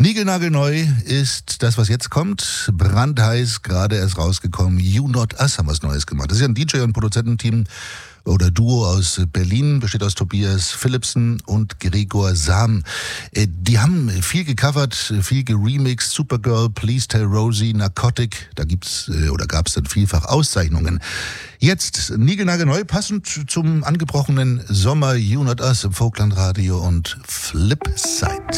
Niegelnagelneu ist das, was jetzt kommt. Brandheiß, gerade erst rausgekommen. You Not Us haben was Neues gemacht. Das ist ja ein DJ- und Produzententeam oder Duo aus Berlin, besteht aus Tobias Philipsen und Gregor Sam. Die haben viel gecovert, viel geremixed. Supergirl, Please Tell Rosie, Narcotic, da gab's dann vielfach Auszeichnungen. Jetzt niegelnagelneu, passend zum angebrochenen Sommer. You Not Us im Vogtlandradio und Flipside.